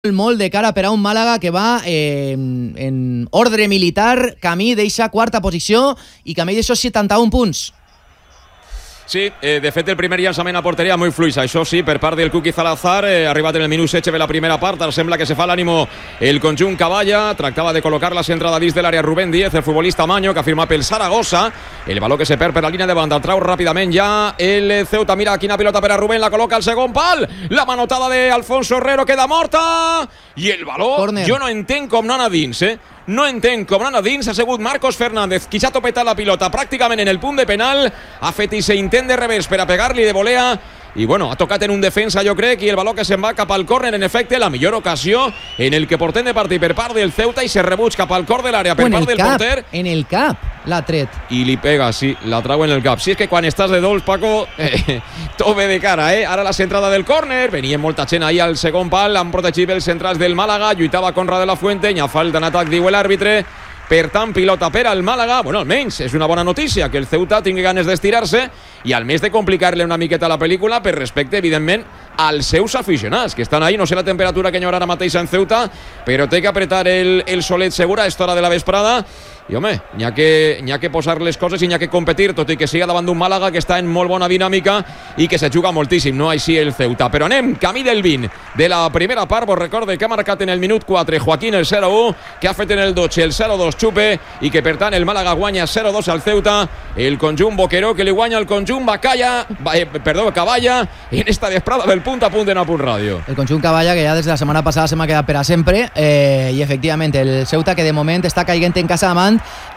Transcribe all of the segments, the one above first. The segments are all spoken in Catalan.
molt de cara per a un Màlaga que va en ordre militar, camí d'eixa quarta posició i camí d'aixòs 71 punts. Sí, de fet el primer llançament a porteria molt fluix, això sí, per part del Cuqui Salazar, arribat en el minut 16 de la primera part, ara sembla que se fa l'ànimo el conjunt Caballa, tractava de col·locar la centrada dins de l'àrea Rubén Díez, el futbolista Maño, que ha firmat pel Saragossa, el baló que se perd per la línia de banda, trau ràpidament ja el Ceuta, mira quina pilota per a Rubén, la col·loca al segon pal, la manotada d'Alfonso Herrero queda morta, i el baló, Corner. jo no entenc com no anar dins, No entenc com anar dins, ha sigut Marcos Fernández qui s'ha topetat la pilota pràcticament en el punt de penal, ha fet i intent de revés per a pegar-li de volea i bueno, ha tocat en un defensa jo crec i el baló que se'n va cap al córner, en efecte la millor ocasió en el que portem de partit per part del Ceuta i se rebuig cap al cor de l'àrea per part del porter. En el cap l'ha tret. I li pega, sí, la trau en el cap. Si és que quan estàs de dolç, Paco, tot ve de cara, Ara la centrada del córner, venia molta gent ahir al segon pal, han protegit els centrals del Màlaga, lluitava Conrad de la Fuente, n'hi ha falta en atac, diu l'àrbitre. Per tant, pilota per al Màlaga. Bueno, almenys és una bona notícia que el Ceuta tingui ganes d'estirar-se i al més de complicar-li una miqueta la pel·lícula per respecte, evidentment, als seus aficionats, que estan ahí. No sé la temperatura que hi haurà ara mateix en Ceuta, però té que apretar el solet segura a esta hora de la vesprada. I, home, n'hi ha que posar les coses i n'hi ha que competir, tot i que siga davant d'un Màlaga que està en molt bona dinàmica i que se juga moltíssim, no així el Ceuta. Però anem camí del 20 de la primera part. Vos recorde que ha marcat en el minut 4 Joaquín el 0-1, que ha fet en el 12 el 0-2 Chupe i que per tant el Màlaga guanya 0-2 al Ceuta. El conjunt Boqueró que li guanya el conjunt Caballa en esta vesprada del punt a punt de Napunt Ràdio. El conjunt Caballa que ja des de la setmana passada se m'ha quedat per a sempre i efectivament el Ceuta que de moment està caiguent en casa davant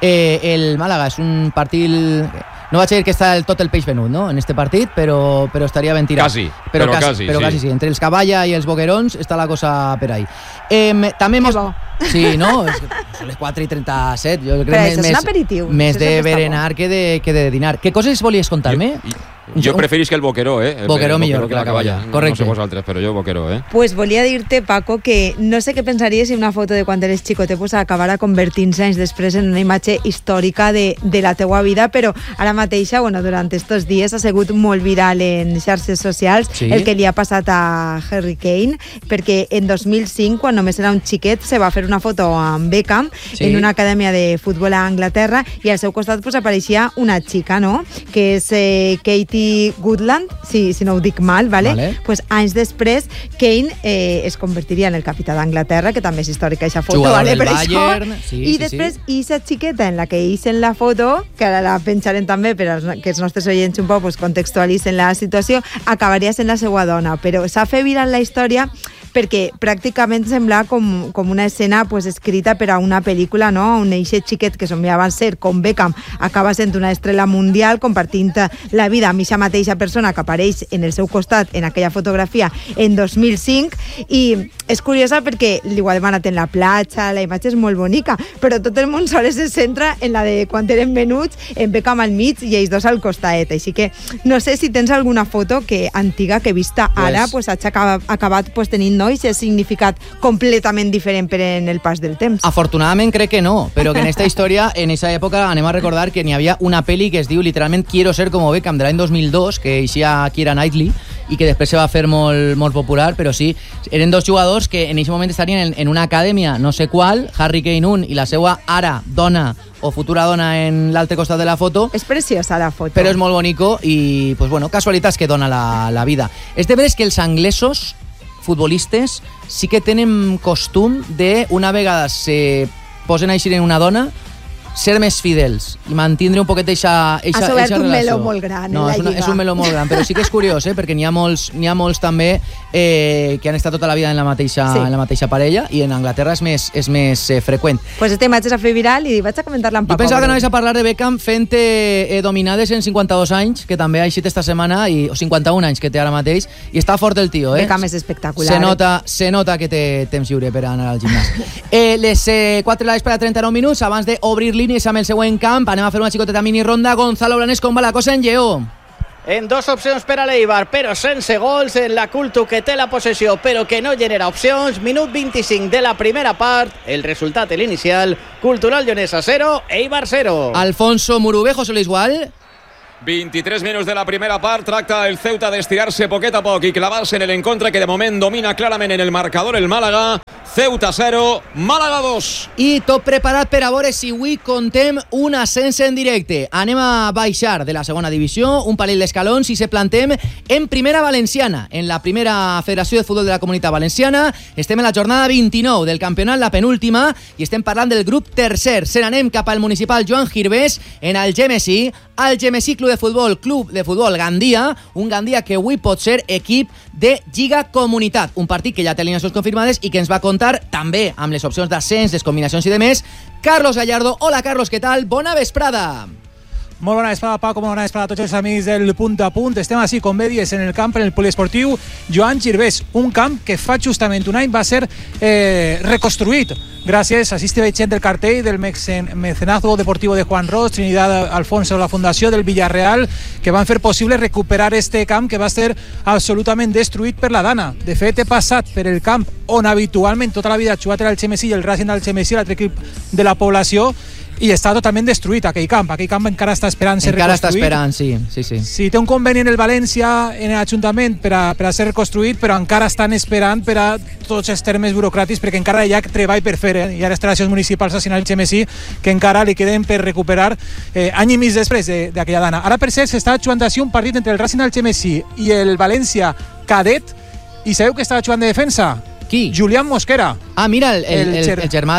el Màlaga. És un partit, no vaig a dir que està tot el peix venut, no?, en este partit, però estaria ben tirat. Quasi, però quasi, sí. Entre els Caballa i els Boquerons està la cosa per ahí. També sí, no? Són les 4:37. Jo crec però això és un aperitiu. Més de berenar que de dinar. Què coses volies contar-me? Jo preferís que el Boqueró, Boqueró millor que la Caballa. Correcte. No sé vosaltres, però jo Boqueró, Pues volia dir-te, Paco, que no sé què pensaries si una foto de quan eres xicotet pues acabara convertint-se anys després en una imatge històrica de la teua vida, però ara mateixa, bueno, durant estos dies ha sigut molt viral en xarxes socials el que li ha passat a Harry Kane, perquè en 2005, quan només era un xiquet, se va fer una foto amb Beckham en una acadèmia de futbol a Anglaterra i al seu costat pues apareixia una xica, no?, que és Katie Goodland, si no ho dic mal, ¿vale? Pues anys després Kane es convertiria en el capità d'Anglaterra, que també és històrica aquesta foto, jugador ¿vale? del Bayern, i després aquesta xiqueta en la que ells en la foto, que ara la penjarem també per que els nostres oients un poc pues, contextualitzen la situació, acabaria sent la seva dona, però s'ha fet viral la història perquè pràcticament sembla com una escena pues, escrita per a una pel·lícula, no?, on eixe xiquet que somiava ser com Beckham acaba sent una estrella mundial compartint la vida amb aquesta mateixa persona que apareix en el seu costat en aquella fotografia en 2005 i és curiosa perquè li ho ha demanat en la platja, la imatge és molt bonica, però tot el món sols se centra en la de quan eren menuts, en Beckham al mig i ells dos al costat, així que no sé si tens alguna foto antiga que vista ara pues, ha acabat pues, tenint aquest significat completament diferent per en el pas del temps. Afortunadament crec que no, però que en esta història, en esa època, anem a recordar que n'hi havia una pel·li que es diu literalment Quiero ser como Beckham, de l'any 2002, que eixia Keira Knightley i que després se va fer molt popular, però sí, eren dos jugadors que en aquest moment estarien en una acadèmia, no sé qual, Harry Kane un i la seva ara dona o futura dona en l'altre costat de la foto. És preciosa la foto. Però és molt bonico i, pues bueno, casualitats que dona la vida. És de veres que els anglesos futbolistes sí que tenen costum de, una vegada se posen a eixir en una dona, ser més fidels i mantindre un poquet eixa relació. Has obert un meló molt gran no, en la lliga. És un meló molt gran, però sí que és curiós, perquè n'hi ha molts també que han estat tota la vida en la mateixa parella i en Anglaterra és més freqüent. Pues esta imatge s'ha fet viral i vaig a comentar-la amb Paco. Jo pensava que anaves a parlar de Beckham fent dominades en 52 anys, que també ha eixit esta setmana, o 51 anys que té ara mateix, i està fort el tio, Beckham és espectacular. Se nota que té temps lliure per anar al gimnàs. Les 4 de la vespre, 39 minuts, abans d'obrir línies amb el següent camp, anem a fer una xicoteta mini ronda. Gonzalo Blanes, com va la cosa en Lleó? En dos opcions per a l'Eibar, però sense gols, en la Cultu que té la possessió però que no genera opcions. Minut 25 de la primera part, el resultat inicial, Cultural Lleonesa 0, Eibar 0. Alfonso Murubejo, José Luis Gual. 23 minuts de la primera part. Tracta el Ceuta d'estirar-se poquet a poc i clavar-se en l'encontre que de moment domina clarament en el marcador el Màlaga. Ceuta 0, Màlaga 2. I tot preparat per a veure si avui contem un ascens en directe. Anem a baixar de la segona divisió un parell d'escalons i se plantem en primera valenciana, en la primera Federació de Futbol de la Comunitat Valenciana. Estem en la jornada 29 del campionat, la penúltima, i estem parlant del grup tercer. Se n'anem cap al municipal Joan Girbés en el Gemesí, al Gemesí Club de Futbol Gandia, un Gandia que avui pot ser equip de Lliga Comunitat, un partit que ja té alineacions confirmades i que ens va contar també amb les opcions d'ascens, les combinacions i demés, Carlos Gallardo. Hola Carlos, què tal? Bona vesprada. Molt bona vesprada, Paco, molt bona vesprada a tots els amics del Punt a Punt. Estem així, com bé dies, en el camp, en el poliesportiu Joan Girbés, un camp que fa justament un any va ser reconstruït gràcies, així estic veient del cartell del mecenazgo deportivo de Juan Ros, Trinidad Alfonso, la fundació del Villarreal, que van fer possible recuperar este camp que va ser absolutament destruït per la Dana. De fet, he passat per el camp on habitualment tota la vida ha jugat el Algemesí i el Racing del Algemesí, l'altre equip de la població, i està totalment destruït aquell camp encara està esperant ser encara reconstruït. Encara està esperant, sí. Sí, té un conveni en el València, en l'Ajuntament, per a ser reconstruït, però encara estan esperant per a tots els termes burocràtics, perquè encara hi ha treball per fer, hi ha instal·lacions municipals a Algemesí que encara li queden per recuperar any i mig després d'aquella dana. Ara, per cert, s'està jugant així un partit entre el Racing Algemesí i el València Cadet, i sabeu que estava jugant de defensa? Qui? Julián Mosquera. Ah, mira, el germà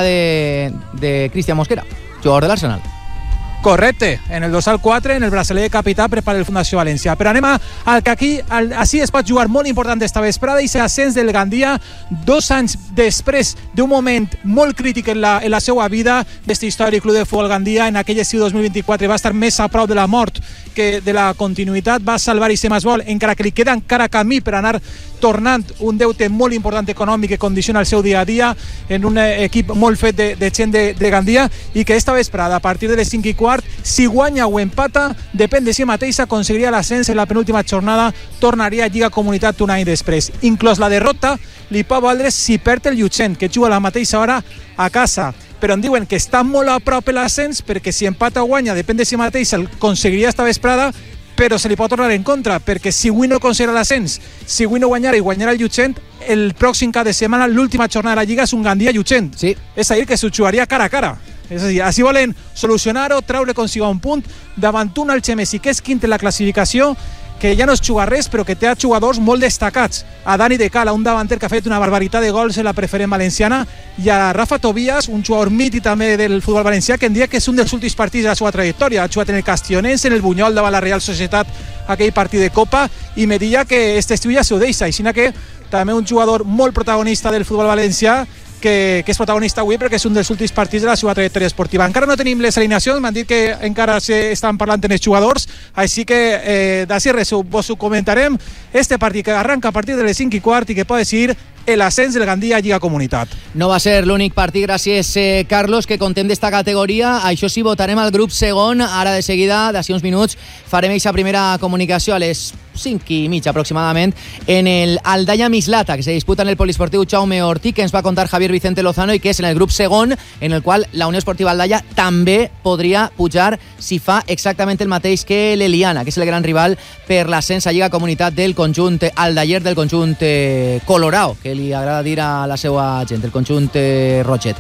de Cristian Mosquera, jugador de l'Arsenal. Correcte, en el dorsal 4, en el brasiler capità per el Fundació València. Però anem al que aquí, així es pot jugar molt important esta vesprada, i l'ascens del Gandia 2 anys després d'un moment molt crític en la seva vida d'este històric club de futbol Gandia. En aquell estiu 2024 va estar més a prop de la mort que de la continuïtat, va salvar i ser més vol, encara que li queda encara camí per anar tornant un deute molt important econòmic que condiciona el seu dia a dia en un equip molt fet de gent de Gandia, i que esta vesprada a partir de les 5:15, si guanya o empata, depèn de si mateixa, aconseguiria l'ascens en la penúltima jornada, tornaria a Lliga Comunitat un any després. Inclòs la derrota li pot valdre si perd el Llutxent, que juga a la mateixa hora a casa, però em diuen que està molt a prop l'ascens, perquè si empata o guanya, depèn de si mateixa, el aconseguiria esta vesprada, però se li pot tornar en contra, perquè si avui no aconseguirà l'ascens, si avui no guanyarà i guanyarà el Llutxent, el pròxim cap de setmana, l'última jornada de la Lliga, és un Gandia-Llutxent. Sí. És a dir, que s'ho jugaria cara a cara. És a dir, així volen solucionar-ho, treure consigo un punt davant un Algemesí que és quint en la classificació, que ja no es juga res, però que té jugadors molt destacats. A Dani de Cala, un davanter que ha fet una barbaritat de gols en la preferent valenciana, i a Rafa Tobias, un jugador mític també del futbol valencià, que en dia que és un dels últims partits de la seva trajectòria. Ha jugat en el Castionense, en el Bunyol davant la Real Societat, aquell partit de Copa, i me diria que este estiu ja s'ho deixa, així que també un jugador molt protagonista del futbol valencià, que és protagonista avui perquè és un dels últims partits de la seva trajectòria esportiva. Encara no tenim les alineacions, m'han dit que encara estan parlant en els jugadors, així que d'ací res vos ho comentarem. Este partit que arranca a partir de les 5:15 i que pot decidir l'ascens del Gandia a Lliga Comunitat. No va ser l'únic partit, gràcies Carlos, que contem d'esta categoria. Això sí, votarem al grup segon. Ara de seguida, d'ací uns minuts, farem aquesta primera comunicació a les 5:30 aproximadament en el Aldaia Mislata, que se disputa en el poliesportiu Jaume Ortí, que ens va contar Javier Vicente Lozano, i que és en el grup segon, en el qual la Unió Esportiva Aldaia també podria pujar si fa exactament el mateix que l'Eliana, que és el gran rival per l'ascens a Lliga Comunitat del conjunt aldayer, del conjunt colorao, que li agrada dir a la seva gent, el conjunt roget.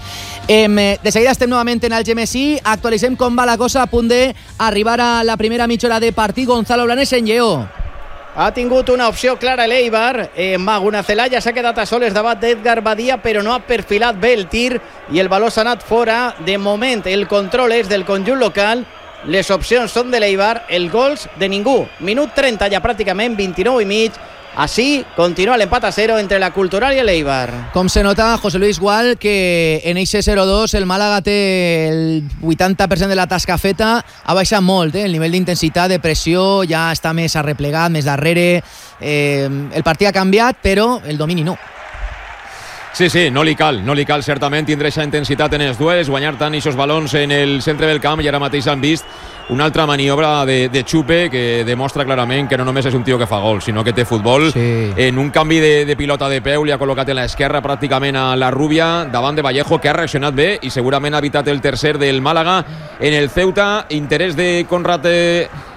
De seguida estem novament en Algemesí, actualitzem com va la cosa, a punt d'arribar a la primera mitja hora de partit. Gonzalo Blanes en Lleó. Ha tingut una opció clara l'Eibar. Maguna Celaya s'ha quedat a soles davant d'Edgar Badia, però no ha perfilat bé el tir i el baló s'ha anat fora. De moment el control és del conjunt local, les opcions són de l'Eibar, el gols de ningú. Minut 30 ja pràcticament, 29 i mig. Així continua l'empat a 0 entre la Cultural i l'Eibar. Com se nota, José Luis Gual, que en eixe 0-2 el Màlaga té el 80% de la tasca feta, ha baixat molt, el nivell d'intensitat, de pressió, ja està més arreplegat, més darrere. El partit ha canviat, però el domini no. Sí, no li cal certament tindre aquesta intensitat en els duels, guanyar tant aquests balons en el centre del camp, i ara mateix han vist una altra maniobra de Chupe que demostra clarament que no només és un tio que fa gol, sinó que té futbol. Sí. En un canvi de pilota de peu li ha col·locat en l'esquerra pràcticament a la Rubia davant de Vallejo, que ha reaccionat bé i segurament ha evitat el tercer del Màlaga. En el Ceuta, interès de Conrad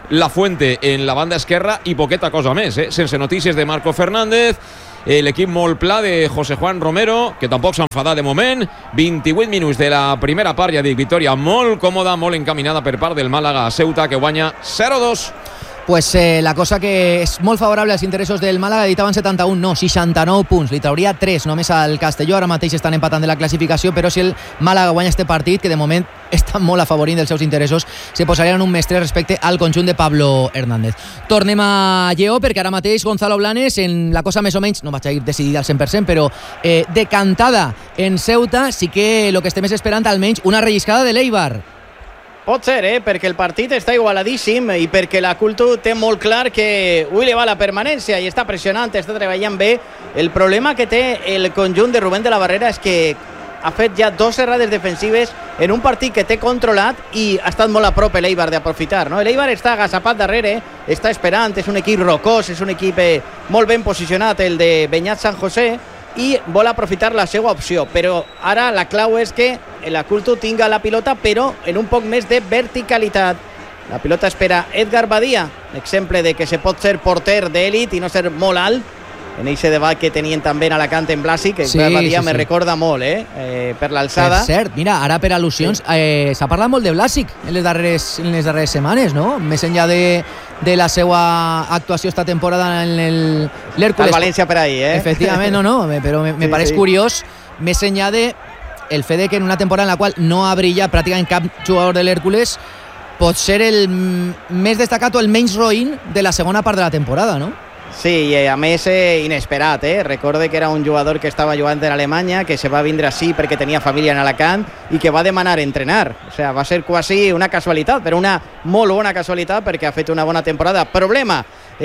La Fuente en la banda esquerra i poqueta cosa més, sense notícies de Marco Fernández. L'equip molt pla de José Juan Romero, que tampoc s'ha enfadat de moment. 28 minuts de la primera part, ja dic, victòria molt còmoda, molt encaminada per part del Màlaga a Ceuta, que guanya 0-2. Pues la cosa que és molt favorable als interessos del Màlaga, editaven 71, no, 69 punts, li trauria 3 només al Castelló, ara mateix estan empatant de la classificació, però si el Màlaga guanya este partit, que de moment està molt afavorint dels seus interessos, se posarien un mestre respecte al conjunt de Pablo Hernández. Tornem a Lleó, perquè ara mateix Gonzalo Blanes, en la cosa més o menys, no vaig a ir decidida al 100%, però decantada en Ceuta, sí que el que estem esperant almenys una relliscada de l'Eibar. Pot ser, perquè el partit està igualadíssim i perquè la Cultu té molt clar que avui li va la permanència i està pressionant, està treballant bé. El problema que té el conjunt de Rubén de la Barrera és que ha fet ja 2 errades defensives en un partit que té controlat i ha estat molt a prop l'Eibar d'aprofitar, no? L'Eibar està agasapat darrere, està esperant, és un equip rocós, és un equip molt ben posicionat, el de Beñat San José, i vol aprofitar la seva opció, però ara la clau és que la Cultu tinga la pilota però en un poc més de verticalitat. La pilota espera Edgar Badia, exemple de que se pot ser porter d'èlit i no ser molt alt, en aquest debat que tenien també en Alacant en Blasi, que Edgar Badia me recorda molt per l'alçada. Per cert, mira, ara per al·lusions s'ha parlat molt de Blasic en les darreres setmanes, no? Més enllà de la seva actuació esta temporada en l'Hèrcules. El València per ahí, Efectivament, no, però me pareix curiós, més enllà de el fet de que en una temporada en la qual no ha brillat pràcticament cap jugador de l'Hèrcules, pot ser el més destacat o el menys roïn de la segona part de la temporada, no? Sí, i a més inesperat, Recorde que era un jugador que estava jugant en Alemanya, que se va vindre així perquè tenia família en Alacant i que va demanar entrenar. O sea, va ser quasi una casualitat, però una molt bona casualitat perquè ha fet una bona temporada. Problema,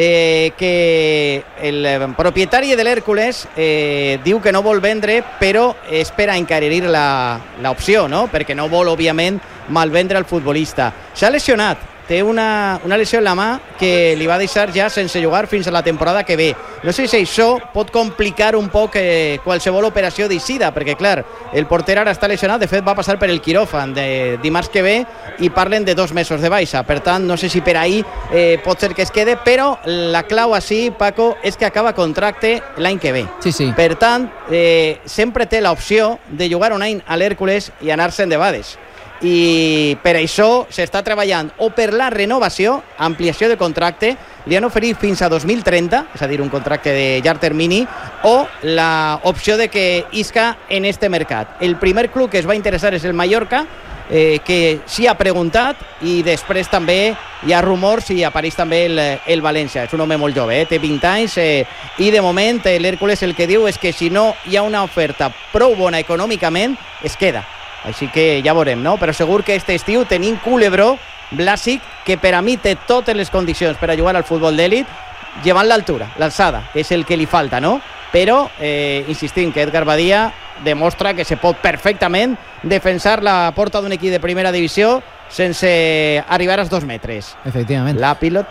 que el propietari de l'Hèrcules diu que no vol vendre, però espera encarir l'opció, no? Perquè no vol, òbviament, malvendre el futbolista. S'ha lesionat. Té una lesió en la mà que li va deixar ja sense jugar fins a la temporada que ve. No sé si això pot complicar un poc qualsevol operació d'eixida, perquè clar, el porter ara està lesionat, de fet va passar per el quiròfan de dimarts que ve i parlen de 2 mesos de baixa, per tant no sé si per ahí pot ser que es quede, però la clau així, Paco, és que acaba contracte l'any que ve. Sí. Per tant, sempre té l'opció de jugar un any a l'Hèrcules i anar-se'n de bades. I per això s'està treballant o per la renovació, ampliació de contracte, li han oferit fins a 2030, és a dir, un contracte de llarg termini, o l'opció de que isca en este mercat. El primer club que es va interessar és el Mallorca, que s'hi ha preguntat, i després també hi ha rumors i apareix també el València. És un home molt jove, té 20 anys, i de moment l'Hèrcules el que diu és que si no hi ha una oferta prou bona econòmicament, es queda. Així que ja veurem, no? Però segur que este estiu tenim culebró Blasic, que per a mi té totes les condicions per a jugar al futbol d'èlit, llevant l'altura, l'alçada, que és el que li falta, no? Però, insistim, que Edgar Badia demostra que se pot perfectament defensar la porta d'un equip de primera divisió sense arribar als 2 metres. Efectivament. La pilota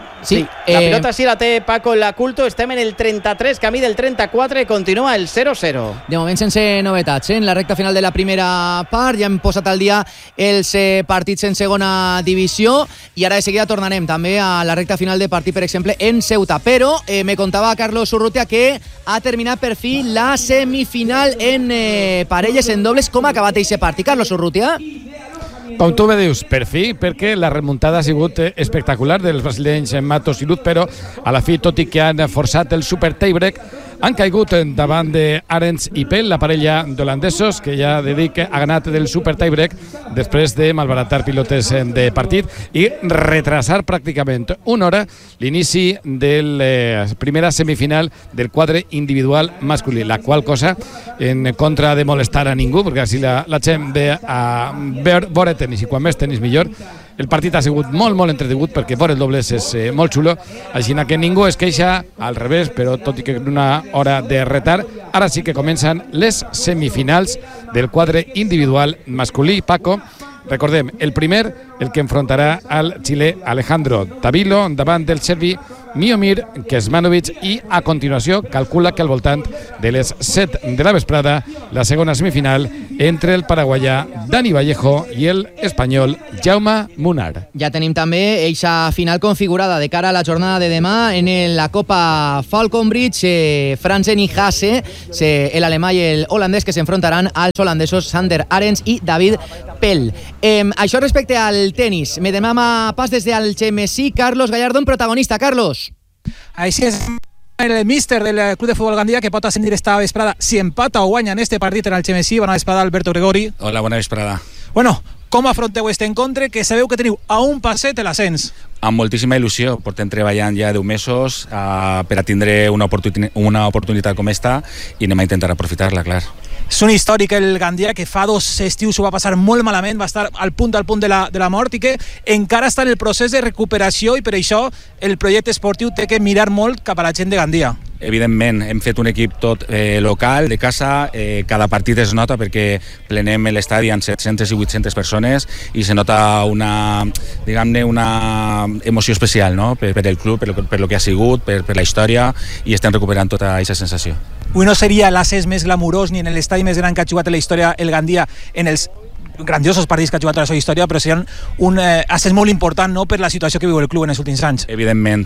sí la té Paco en la Culto. Estem en el 33, camí del 34, i continua el 0-0. De moment sense novetats, en la recta final de la primera part ja hem posat al dia els partits en segona divisió i ara de seguida tornarem també a la recta final de partit, per exemple, en Ceuta. Però me contava Carlos Urrutia que ha terminat per fi la semifinal en parelles, en dobles. Com ha acabat aquest partit, Carlos Urrutia? Com tu bé dius, per fi, perquè la remuntada ha sigut espectacular dels brasilenys Matos i Luz, però a la fi, tot i que han forçat el super tiebreak, han caigut davant d'Arens i Pell, la parella d'holandesos, que ja ha ganat del super tiebreak després de malbaratar pilotes de partit i retrasar pràcticament una hora l'inici de la primera semifinal del quadre individual masculí, la qual cosa, en contra de molestar a ningú, perquè així la gent ve a veure tenis i quan més tenis millor. El partit ha sigut molt entretingut perquè fora el dobles és molt xulo, així que ningú es queixa, al revés, però tot i que una hora de retard, ara sí que comencen les semifinals del quadre individual masculí. Paco, Recordem, el primer, el que enfrontarà al xilè Alejandro Tavilo davant del serbi Miomir Kecmanovic, i a continuació calcula que al voltant de les 7 de la vesprada la segona semifinal entre el paraguaià Dani Vallejo i el espanyol Jaume Munar. Ja tenim també eixa final configurada de cara a la jornada de demà en la Copa Falconbridge. Franzen i Hasse, el alemà i el holandès, que s'enfrontaran als holandesos Sander Arens i David Pell. Això respecte al tenis. Me demana pas des del Algemesí Carlos Gallardón, protagonista. Carlos. Així és el míster del Club de Futbol Gandia, que pot ascendir esta vesprada si empata o guanya en este partit en el Algemesí. Bona vesprada, Alberto Gregori. Hola, bona vesprada. Bueno, com afronteu este encontre, que sabeu que teniu a un passet l'ascens? Amb moltíssima il·lusió. Portem treballant ja 10 mesos per a tindre una oportunitat com esta, i anem a intentar aprofitar-la, clar. És un històric el Gandia, que fa 2 estius ho va passar molt malament, va estar al punt de la mort, i que encara està en el procés de recuperació, i per això el projecte esportiu té que mirar molt cap a la gent de Gandia. Evidentment, hem fet un equip tot local, de casa, cada partit es nota perquè plenem l'estadi amb 700 i 800 persones, i se nota una emoció especial, no? per el club, per lo que ha sigut, per la història, i estem recuperant tota aquesta sensació. Avui no seria l'ascens més glamurós ni en l'estadi més gran que ha jugat en la història el Gandia en els grandiosos partits que ha jugat a la seva història, però serien un ascens molt important, no?, per la situació que viu el club en els últims anys. Evidentment.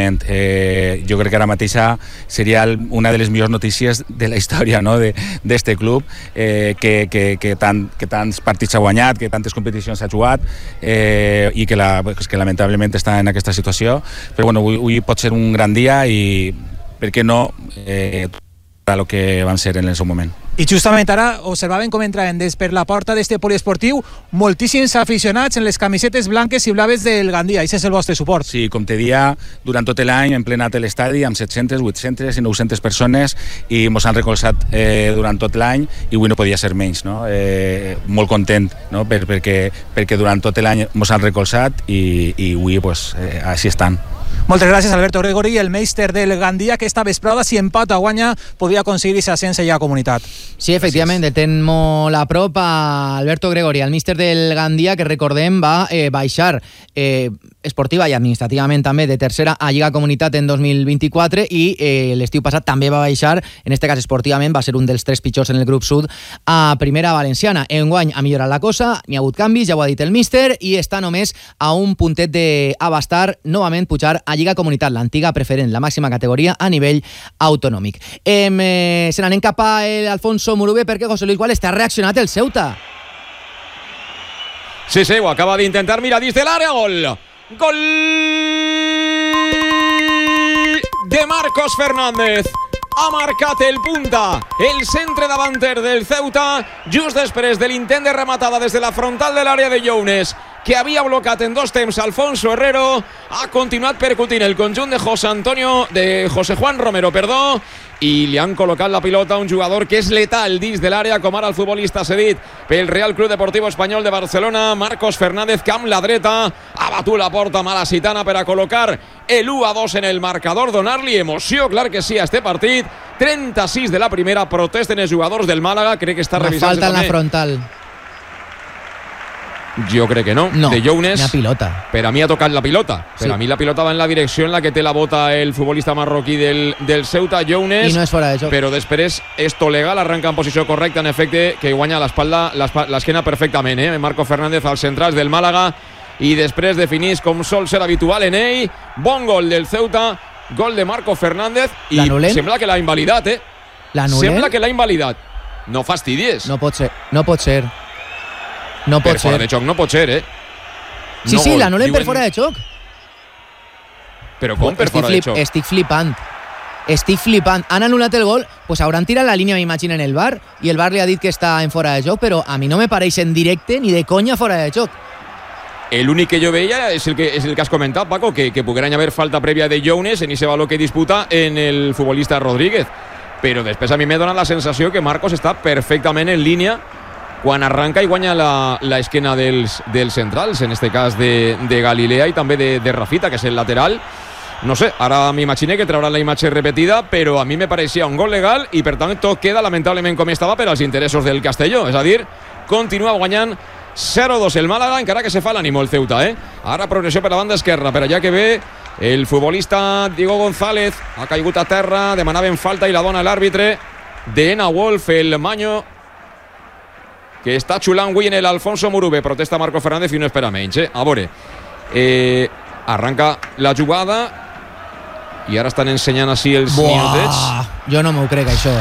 Jo crec que ara mateixa seria una de les millors notícies de la història, no?, d'este club, que tants partits ha guanyat, que tantes competicions ha jugat, i que lamentablement està en aquesta situació. Però bueno, avui pot ser un gran dia, i per què no a lo que van ser en el seu moment. I justament ara observaven com entraven des per la porta d'este poliesportiu moltíssims aficionats en les camisetes blanques i blaves del Gandia. Això és el vostre suport. Sí, com te dia, durant tot l'any hem plenat l'estadi amb 700, 800 i 900 persones, i ens han recolzat durant tot l'any, i avui no podia ser menys, no? Molt content, no? perquè durant tot l'any ens han recolzat, i avui pues, així estan. Moltes gràcies, Alberto Gregori, el meister del Gandia, que esta vesprada, si empata o guanya, podria aconseguir aquesta ascens ja a comunitat. Sí, efectivament, ten molt a prop a Alberto Gregori, el míster del Gandia, que recordem va baixar esportiva i administrativament també de tercera a Lliga Comunitat en 2024, i l'estiu passat també va baixar, en este cas esportivament, va ser un dels 3 pitjors en el grup sud a Primera Valenciana. Enguany ha millorat la cosa, n'hi ha hagut canvis, ja ho ha dit el míster, i està només a un puntet d'abastar novament pujar a Lliga Comunitat, l'antiga preferent, la màxima categoria a nivell autonòmic. Se n'anem cap a Alfonso Murube, perquè José Luis Gual està reaccionat el Ceuta. Sí, ho acaba d'intentar, mira, dins de l'àrea, gol! Gol de Marcos Fernández. Ha marcat el punta, el centre davanter del Ceuta, just després de l'intent de rematada des de la frontal de l'àrea de Younes, que havia blocat en 2 temps Alfonso Herrero. Ha continuat percutint el conjunt de José Juan Romero, i li han col·locat la pilota a un jugador que és letal dins de l'àrea, com ara el futbolista cedit pel Real Club Deportivo Espanyol de Barcelona, Marcos Fernández, que amb la dreta ha batut la porta malasitana per a col·locar l'1-2 en el marcador, donar-li emoció, clar que sí, a este partit. 36 de la primera, protesten els jugadors del Màlaga, crec que està revisant-se falta en la frontal. Jo crec que no. De Younes, n'hi ha pilota. Per a mi ha tocat la pilota. Per a mi la pilota va en la direcció en la que té la bota el futbolista marroquí del Ceuta, Younes. I no és fora de joc. Però després és legal, arranca en posició correcta, en efecte, que guanya l'esquena perfectament. Marco Fernández als centrals del Màlaga, i després definís com sol ser habitual en ell. Bon gol del Ceuta, gol de Marco Fernández, i sembla que l'ha invalidat. Sembla que l'ha invalidat. No fastidies. No pot ser. No pot ser. Per fora de joc no pot ser, Sí, l'anul·len per fora de joc. Però com per fora de joc? Estic flipant. Han anul·lat el gol, pues hauran tirat la línia, m'imagino, en el VAR, i el VAR li ha dit que està en fora de joc, però a mi no me pareix en directe ni de conya fora de joc. L'únic que jo veia és el que has comentat, Paco, que pogueren haver falta prèvia de Younes en ese valor que disputa en el futbolista Rodríguez. Però després a mi m'he donat la sensació que Marcos està perfectament en línia quan arranca i guanya l'esquena dels centrals, en este cas de Galilea i també de Rafita, que és el lateral. No sé, ara m'imagine que trauran la imatge repetida, però a mi me pareixia un gol legal, i per tant tot queda lamentablement com estava per als interessos del Castelló, és a dir, continua guanyant 0-2 el Màlaga, encara que se fa l'ànimo el Ceuta, Ara progressió per la banda esquerra, per allà que ve el futbolista Diego González, ha caigut a terra, demanaven falta i la dona l'àrbitre d'Ena Wolf, el manyo que està xulant avui en l'Alfonso Murube. Protesta Marco Fernández i no espera menys, A veure, arranca la jugada i ara estan ensenyant així els minutets. Jo no m'ho crec, això,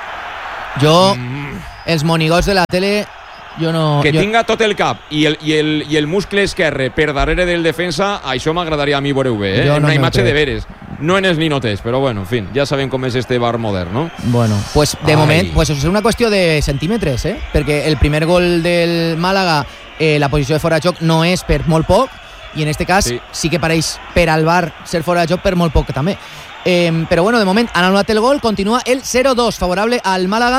els monigots de la tele, tinga tot el cap i el muscle esquerre per darrere del defensa, això m'agradaria a mi veure-ho bé, en una imatge de veres, no en els ninotes, però bueno, en fi, ja sabem com és este bar modern, no? Bueno, pues de moment, pues és una qüestió de centímetres, perquè el primer gol del Màlaga, la posició de fora de joc no és per molt poc, i en este cas sí que pareix per al VAR ser fora de joc per molt poc també. Però bueno, de moment han anul·lat el gol, continua el 0-2 favorable al Màlaga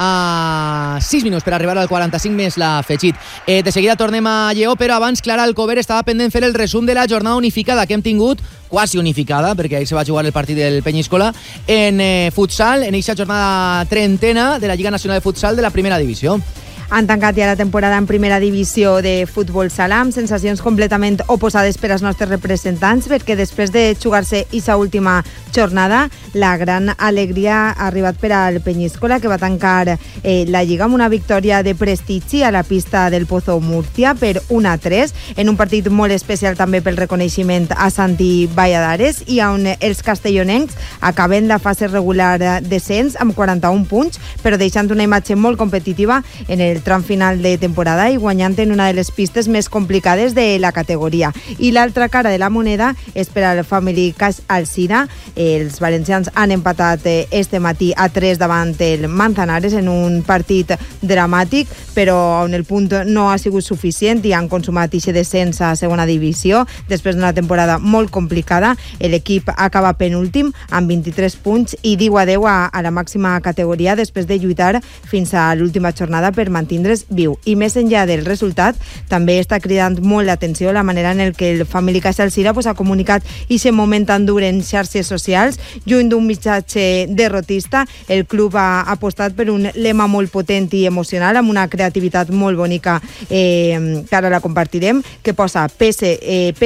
a 6 minuts per arribar al 45 més l'afegit. De seguida tornem a Lleó, però abans Clara Alcover estava pendent fer el resum de la jornada unificada que hem tingut, quasi unificada, perquè ahir se va jugar el partit del Peñíscola, en futsal, en aquesta jornada trentena de la Lliga Nacional de Futsal de la primera divisió. Han tancat ja la temporada en primera divisió de futbol sala amb sensacions completament oposades per als nostres representants, perquè després de jugar-se aquesta última jornada, la gran alegria ha arribat per al Peñíscola, que va tancar la Lliga amb una victòria de prestigi a la pista del Pozo Murcia per 1-3, en un partit molt especial també pel reconeixement a Santi Valladares, i on els castellonencs acaben la fase regular descens amb 41 punts, però deixant una imatge molt competitiva en el tram final de temporada i guanyant en una de les pistes més complicades de la categoria. I l'altra cara de la moneda és per al Family Cash Alzira. Els valencians han empatat este matí a 3 davant el Manzanares en un partit dramàtic, però on el punt no ha sigut suficient i han consumat aquest descens a segona divisió. Després d'una temporada molt complicada, l'equip acaba penúltim amb 23 punts i diu adeu a la màxima categoria després de lluitar fins a l'última jornada per mantindre's viu. I més enllà del resultat, també està cridant molt l'atenció la manera en què el Family Cash Alzira ha comunicat aquest moment tan dur en xarxes socials. Lluny d'un missatge derrotista, el club ha apostat per un lema molt potent i emocional, amb una creativitat molt bonica, que ara la compartirem, que posa pese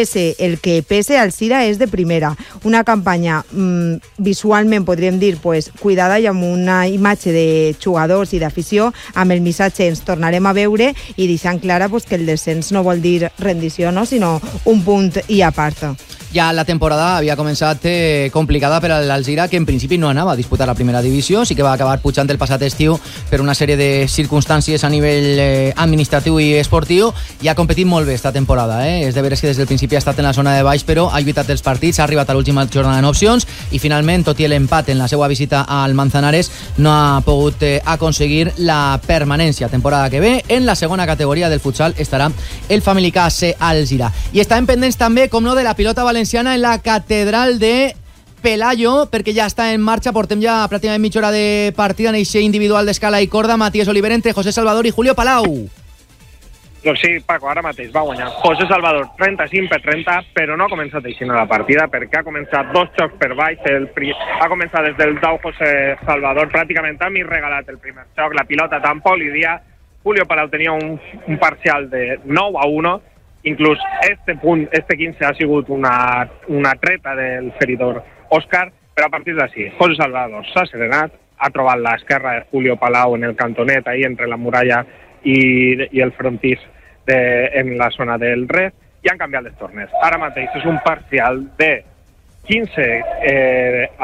el que pese, Alzira és de primera. Una campanya visualment, podríem dir, cuidada i amb una imatge de jugadors i d'afició, amb el missatge ens tornarem a veure, i deixant clara que el descens no vol dir rendició, no? Sinó un punt i a part. Ja la temporada havia començat complicada per a l'Alzira, que en principi no anava a disputar la primera divisió, sí que va acabar pujant el passat estiu per una sèrie de circumstàncies a nivell administratiu i esportiu, i ha competit molt bé esta temporada. És de veres que des del principi ha estat en la zona de baix, però ha lluitat els partits, ha arribat a l'última jornada en opcions, i finalment, tot i l'empat en la seva visita al Manzanares, no ha pogut aconseguir la permanència. Temporada que ve, en la segona categoria del futsal estarà el Family Cash Alzira. I estem pendents també, com no, de la pilota valenciana en la catedral de Pelayo, perquè ja està en marxa. Portem ja pràcticament mitja hora de partida en eixe individual d'escala i corda. Matías Oliver entre José Salvador i Julio Palau. Doncs sí, Paco, ara mateix va guanyar José Salvador 35-30, però no ha començat així la partida, perquè ha començat 2 xocs per baix. Ha començat des del dau José Salvador, pràcticament ha mig regalat el primer xoc, la pilota tampoc li dia. Julio Palau tenia un parcial de 9-1, inclús este 15 ha sigut una treta del feridor Òscar, però a partir d'ací José Salvador s'ha serenat, ha trobat l'esquerra de Julio Palau en el cantonet, ahí entre la muralla i el frontís en la zona del red, i han canviat les tornes. Ara mateix és un parcial de 15-3,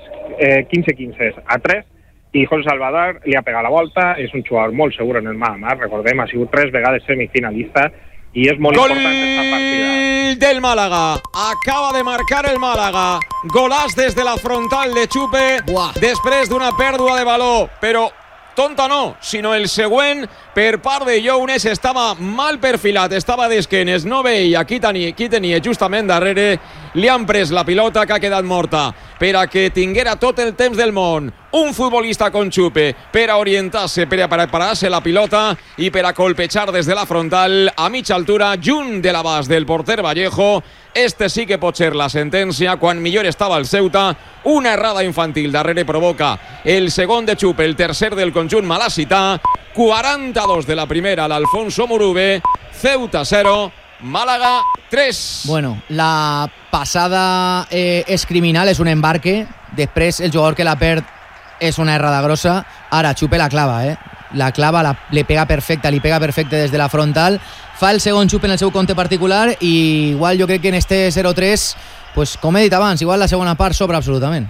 i José Salvador li ha pegat la volta. És un jugador molt segur en el mà a mà, recordem, ha sigut 3 vegades semifinalista, i és molt important aquesta partida. Gol del Málaga. Acaba de marcar el Málaga. Golàs des de la frontal de Chupe. Després d'una pèrdua de valor, però tonta no, sinó el següent per part de Younes. Estava mal perfilat, estava d'esquenes, no veia qui tenia justament darrere li han pres la pilota que ha quedat morta per a que tinguera tot el temps del món un futbolista con xupe per a orientar-se, per a preparar-se la pilota i per a colpejar des de la frontal a mitja altura, junt de l'abast del porter Vallejo. Este sí que pot ser la sentència. Quan millor estava el Ceuta, una errada infantil darrere provoca el segon de xupe, el tercer del conjunt malassità. 42 de la primera, l'Alfonso Murube. Ceuta 0, Málaga 3. Bueno, la passada és criminal, és un embarque. Després el jugador que la perd és una errada grossa. Ara Xupe la clava, la clava, le pega perfecta, li pega perfecte des de la frontal. Fa el segon xup en el seu compte particular i igual jo crec que en este 0-3, pues, com he dit abans, igual la segona part sobra absolutament.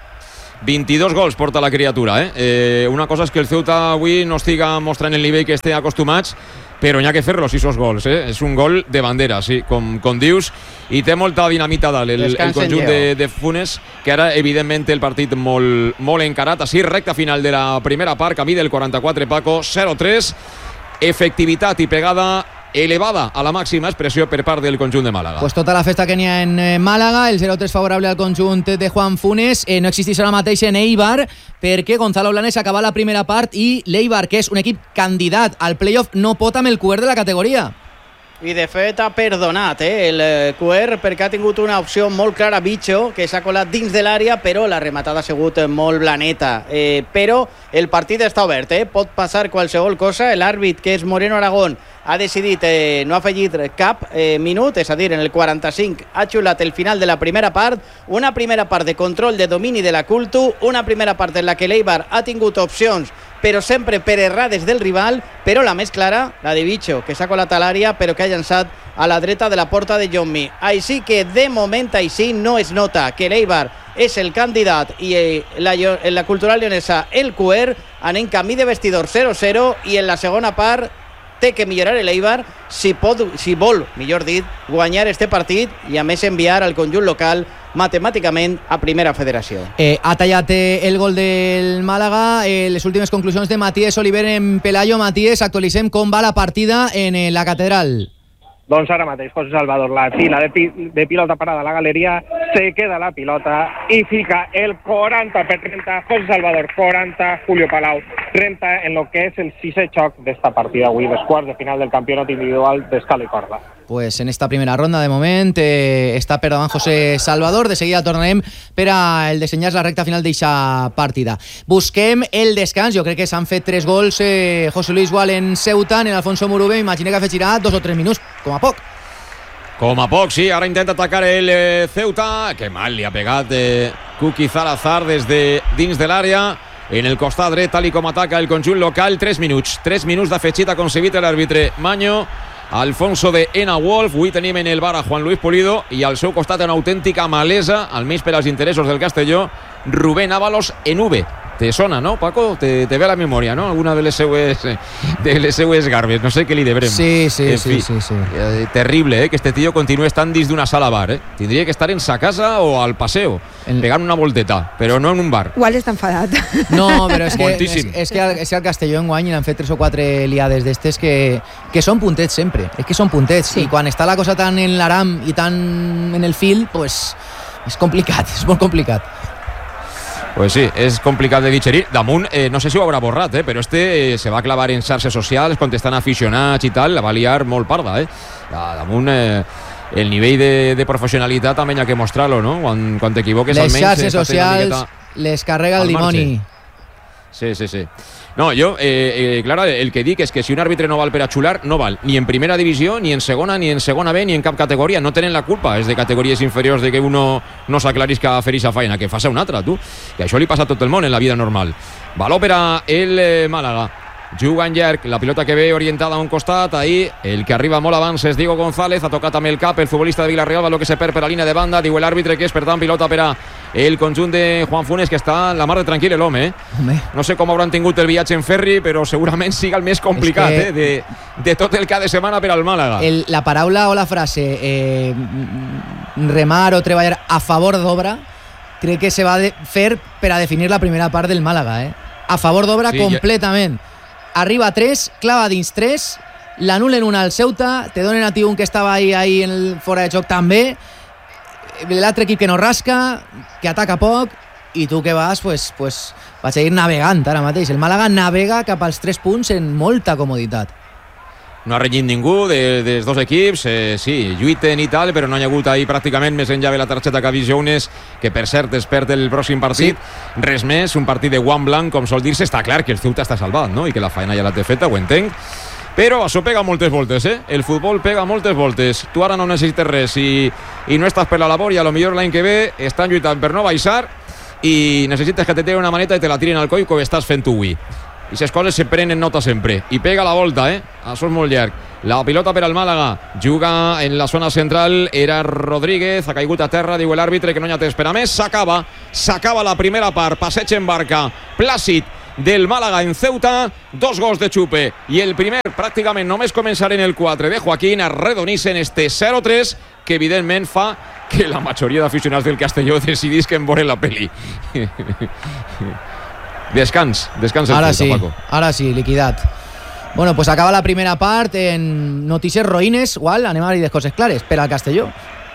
22 gols porta la criatura, una cosa és que el Ceuta avui no estiga mostrant el nivell que esté acostumats, però n'hi ha que fer-los, esos gols, És un gol de bandera, sí, com dius, i té molta dinamita dalt el conjunt de Funes, que ara, evidentment, té el partit molt encarat. Així, recta final de la primera part, camí del 44, Paco, 0-3, efectivitat i pegada elevada a la màxima expressió per part del conjunt de Màlaga. Pues tota la festa que n'hi ha en Màlaga, el 0-3 favorable al conjunt de Juan Funes. No existeix ara mateix en Eibar, perquè Gonzalo Blanes acaba la primera part i l'Eibar, que és un equip candidat al playoff, no pot amb el cobert de la categoria. I de fet ha perdonat el QR perquè ha tingut una opció molt clara, Bicho, que s'ha colat dins de l'àrea, però la rematada ha sigut molt blaneta. Però el partit està obert, pot passar qualsevol cosa. L'àrbit, que és Moreno Aragón, ha decidit no afegir cap minut, és a dir, en el 45 ha xulat el final de la primera part, una primera part de control, de domini de la Cultu, una primera part en la que l'Eibar ha tingut opcions, però sempre per errades del rival, però la més clara, la de Bicho, que s'ha colat a l'àrea, però que ha llançat a la dreta de la porta de Jonmi. Així que, de moment, així no es nota que l'Eibar és el candidat i la Cultural Leonesa el QR. Anem camí de vestidor 0-0 i en la segona part té que millorar l'Eibar si vol, millor dit, guanyar este partit i a més enviar al conjunt local matemàticament a primera federació. Ha tallat el gol del Màlaga. Les últimes conclusions de Matías Oliver en Pelayo. Matías, actualitzem com va la partida en la Catedral. Doncs ara mateix, José Salvador, la fila de pilota parada a la galeria, se queda la pilota i fica el 40 per 30, José Salvador 40, Julio Palau 30, en lo que és el sisè xoc d'esta partida avui, dels quarts de final del campionat individual d'escala i corda. Pues en esta primera ronda, de moment, està per davant José Salvador. De seguida tornarem per a el desenllaç la recta final d'eixa partida. Busquem el descans. Jo crec que s'han fet 3 gols José Luis Gual en Ceuta, en Alfonso Murube. Imagina que afegirà 2 o 3 minuts, com a poc. Com a poc, sí. Ara intenta atacar el Ceuta. Que mal li ha pegat Kuki Zalazar des de dins de l'àrea. En el costat dret, tal com ataca el conjunt local. 3 minuts d'afegit ha concebit l'àrbitre Maño. Alfonso de Ena Wolf. Avui tenim en el bar a Juan Luis Pulido i al seu costat una autèntica malesa, almenys per als interessos del Castelló, Rubén Ábalos en V. Te sona, no, Paco? Te ve a la memòria, no? Alguna de les seues garbes. No sé què li debrem. Sí. Terrible, que este tío continue estant dins d'una sala bar. Tindria que estar en sa casa o al paseo, pegant una volteta, però no en un bar. Igual està enfadat. No, però és que al Castelló enguany han fet 3 o 4 liades d'estes que són puntets sempre. És que són puntets. Sí. I quan està la cosa tan en l'aram i tan en el fil, pues és complicat, és molt complicat. Pues sí, és complicat de digerir. Damunt, no sé si ho haurà borrat, però se va clavar en xarxes socials, contestant aficionats i tal, la va liar molt parda, Damunt, el nivell de professionalitat també hi ha que mostrar-lo, no? Quan t'equivoques, les almenys... xarxes socials les carrega el dimoni. Sí. No, jo, clar, el que dic és que si un àrbitre no val per a xular, no val ni en primera divisió, ni en segona B, ni en cap categoria. No tenen la culpa, és de categories inferiors de que uno no s'aclarís que fer aquesta feina, que faça una altra, tu. I això li passa a tot el món en la vida normal. Valor per a el Màlaga. Juga en llarg, la pilota que ve orientada a un costat, ahí el que arriba molt abans és Diego González, ha tocat amb el cap el futbolista de Villarreal, valor que se perd per la línia de banda, diu l'àrbitre que és per tant pilota per a el conjunt de Juan Funes, que està la mar de tranquil l'home, No sé com hauran tingut el viatge en ferri, però segurament siga el més complicat, de tot el cada setmana per al Màlaga. La paraula o la frase remar o treballar a favor d'obra, crec que se va fer per a definir la primera part del Màlaga, a favor d'obra, sí, completament. Arriba 3, clava dins 3, l'anulen una al Ceuta, te donen a ti un que estava ahí en el fora de joc també. l'altre equip que no rasca, que ataca poc, i tu que vas, pues vas a ir navegant ara mateix. El Màlaga navega cap als 3 punts en molta comoditat. No ha renyit ningú dels dos equips, sí, lluiten i tal, però no hi ha hagut ahir pràcticament més enllà de la targeta que ha vist Jones, que per cert es perd el pròxim partit. Sí. Res més, un partit de guant blanc, com sol dir-se. Està clar que el Ceuta està salvat, no? I que la feina ja la té feta, ho entenc. Però això pega moltes voltes, El futbol pega moltes voltes. Tu ara no necessites res i no estàs per la labor i a lo millor l'any que ve estan lluitant per no baixar i necessites que te tenen una maneta i te la tirin al coll com estàs fent tu avui. I les coses se prenen nota sempre. I pega la volta, Això és molt llarg. La pilota per al Màlaga. Juga en la zona central. Era Rodríguez. Ha caigut a terra. Diu l'àrbitre que no hi ha temps per a més. S'acaba la primera part. Passeig en barca. Plàcid del Màlaga en Ceuta. 2 gols de Chupe. I el primer, pràcticament només començar en el 4 de Joaquín. Arredonissen este 0-3, que evidentment fa que la majoria d'aficionats del Castelló decidisquen veure la peli. Descans el ara Ceuta, sí, Paco. Ara sí, liquidat. Bueno, pues acaba la primera part en notícies roïnes, igual, anem a dir les coses clares, per al Castelló.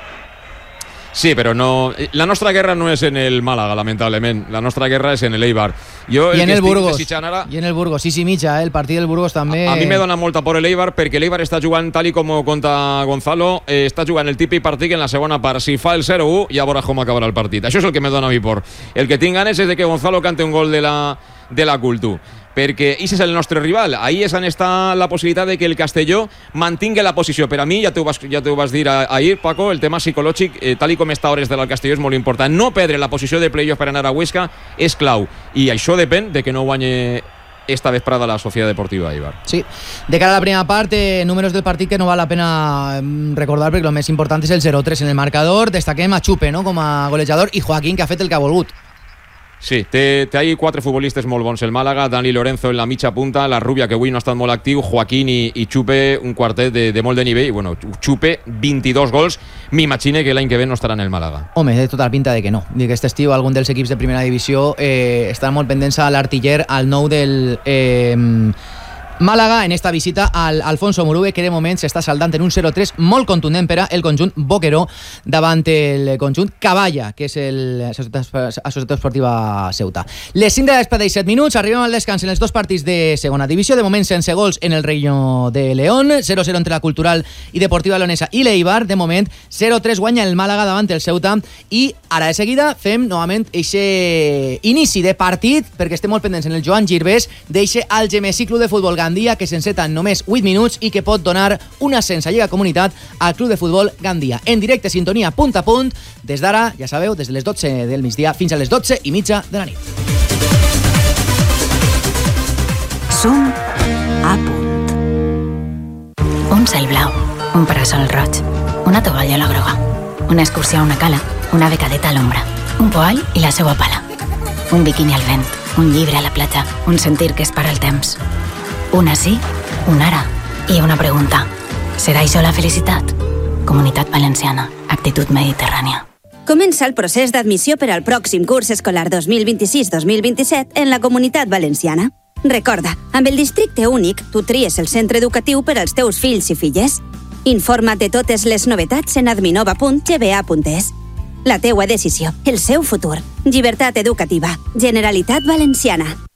Sí, però no... La nostra guerra no és en el Màlaga, lamentablement. La nostra guerra és en el Eibar. I en el Burgos. I en el Burgos, 6:30, el partit del Burgos també... A mi me dona molta por el Eibar, perquè l'Eibar està jugant tal i com conta Gonzalo, està jugant el típic partit en la segona part. Si fa el 0-1, ja veuràs com acabarà el partit. Això és el que me dona a mi por. El que tinc ganes és de que Gonzalo cante un gol de la Cultu, perquè aquest és el nostre rival. Ahí és on està la possibilitat de que el Castelló mantingui la posició. Per a mi, ja t'ho vas dir ahir, Paco, el tema psicològic, tal i com està a hores del Castelló, és molt important. No perdre la posició de playoff per anar a Huesca és clau, i això depèn de que no guanyi esta vesprada la Societat Deportiva Eibar. Sí, de cara a la primera part, números del partit que no val la pena recordar, perquè el més important és el 0-3 en el marcador. Destaquem a Chupe, no?, com a golejador, i Joaquín, que ha fet el que ha volgut. Sí, té ahí 4 futbolistes molt bons el Màlaga. Dani Lorenzo en la mitja punta, la Rubia, que avui no ha estat molt actiu, Joaquín i Chupe, un quartet de molt de nivell. Bueno, Chupe, 22 gols. M'imagine que l'any que ve no estarà en el Màlaga. Home, té tota la pinta de que no. Que aquest estiu algun dels equips de primera divisió estan molt pendents a l'artiller, al nou del... Màlaga, en esta visita al Alfonso Murube, que de moment s'està saldant en un 0-3 molt contundent per a el conjunt boqueró davant el conjunt Caballa, que és la Societat Esportiva Ceuta. Les 5 de la vesprada i 7 minuts, arribem al descans en els dos partits de segona divisió, de moment sense gols en el Reino de León, 0-0 entre la Cultural i Deportiva Leonesa i l'Eibar, de moment 0-3 guanya el Màlaga davant el Ceuta, i ara de seguida fem novament eixe inici de partit, perquè estem molt pendents en el Joan Girbés, d'eixe Algemesí Club de Futbol Gandia, que s'enceta en només 8 minuts i que pot donar un ascens a Lliga Comunitat al Club de Futbol Gandia. En directe, sintonia punt a punt, des d'ara, ja sabeu, des de les 12 del migdia fins a les 12:30 de la nit. Som a punt. Un cel blau, un parasol roig, una tovallola groga, una excursió a una cala, una becadeta a l'ombra, un poal i la seua pala, un biquini al vent, un llibre a la platja, un sentir que es para el temps. Una sí, una ara i una pregunta. Serà això la felicitat? Comunitat Valenciana. Actitud mediterrània. Comença el procés d'admissió per al pròxim curs escolar 2026-2027 en la Comunitat Valenciana. Recorda, amb el districte únic, tu tries el centre educatiu per als teus fills i filles. Informa't de totes les novetats en adminova.gba.es. La teua decisió, el seu futur. Llibertat educativa. Generalitat Valenciana.